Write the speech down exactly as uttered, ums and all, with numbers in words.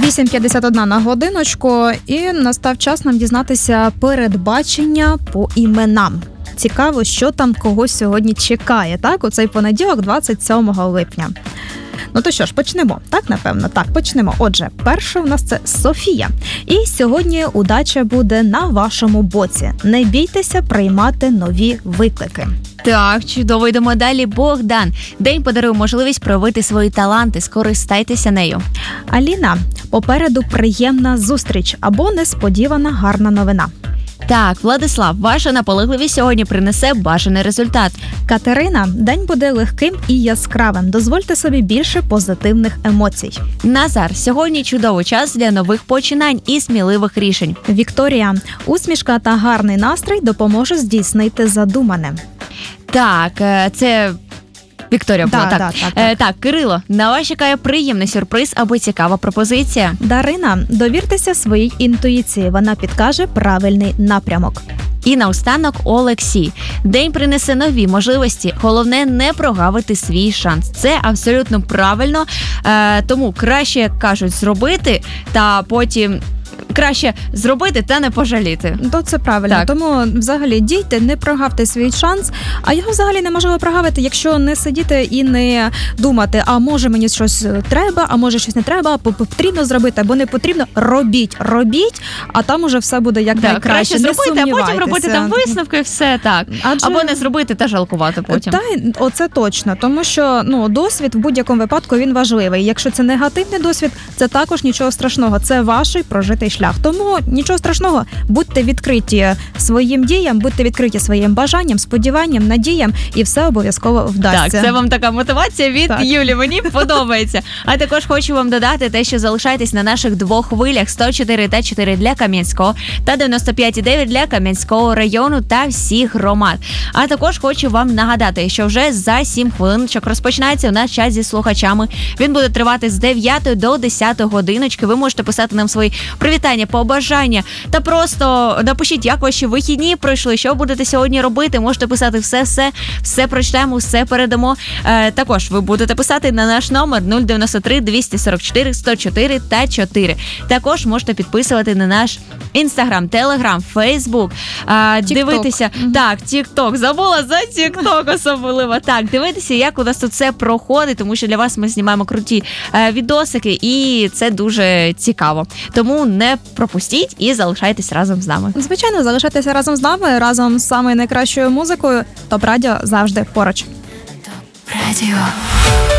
вісім п'ятдесят один на годиночку, і настав час нам дізнатися передбачення по іменам. Цікаво, що там когось сьогодні чекає, так, у цей понеділок, двадцять сьомого липня. Ну то що ж, почнемо, так, напевно? Так, почнемо. Отже, перше у нас це Софія. І сьогодні удача буде на вашому боці. Не бійтеся приймати нові виклики. Так, чудово, йдемо далі. Богдан. День подарує можливість проявити свої таланти, скористайтеся нею. Аліна. Попереду приємна зустріч або несподівана гарна новина. Так, Владислав, ваша наполегливість сьогодні принесе бажаний результат. Катерина. День буде легким і яскравим. Дозвольте собі більше позитивних емоцій. Назар, сьогодні чудовий час для нових починань і сміливих рішень. Вікторія. Усмішка та гарний настрій допоможе здійснити задумане. Так, це... Вікторія була, да, так. Да, так, так. Е, так, Кирило, на вас чекає приємний сюрприз або цікава пропозиція. Дарина, довіртеся своїй інтуїції, вона підкаже правильний напрямок. І наостанок Олексій. День принесе нові можливості, головне не прогавити свій шанс. Це абсолютно правильно, е, тому краще, як кажуть, зробити, та потім... Краще зробити та не пожаліти. То це правильно. Так. Тому взагалі дійте, не прогавте свій шанс. А його взагалі неможливо прогавити, якщо не сидіти і не думати, а може мені щось треба, а може щось не треба, потрібно зробити або не потрібно. Робіть, робіть, а там уже все буде як так, найкраще. Краще зробити, а потім робити там висновки і все так. Адже... Або не зробити та жалкувати потім. Та, оце точно. Тому що ну, досвід в будь-якому випадку він важливий. Якщо це негативний досвід, це також нічого страшного. Це ваш прожитий шлях. Тому нічого страшного, будьте відкриті своїм діям, будьте відкриті своїм бажанням, сподіванням, надіям, і все обов'язково вдасться. Так, це вам така мотивація від так. Юлі, мені подобається. А також хочу вам додати те, що залишайтесь на наших двох хвилях: сто чотири та чотири для Кам'янського та дев'яносто п'ять і дев'ять для Кам'янського району та всіх громад. А також хочу вам нагадати, що вже за сім хвилиночок розпочинається у нас час зі слухачами. Він буде тривати з дев'ятої до десятої годиночки. Ви можете писати нам свої привітання, побажання та просто напишіть, як ваші вихідні пройшли, що будете сьогодні робити. Можете писати все-все, все прочитаємо, все передамо. Е, також ви будете писати на наш номер нуль дев'яносто три двісті сорок чотири сто чотири та чотири. Також можете підписувати на наш Інстаграм, Телеграм, Фейсбук, е, дивитися. Mm-hmm. Так, Тік-Ток, забула за Тік-Ток особливо. Так, дивитися, як у нас тут все проходить, тому що для вас ми знімаємо круті е, відосики, і це дуже цікаво. Тому не пропустіть і залишайтесь разом з нами. Звичайно, залишайтеся разом з нами, разом з самою найкращою музикою. Топ Радіо завжди поруч. Топ Радіо.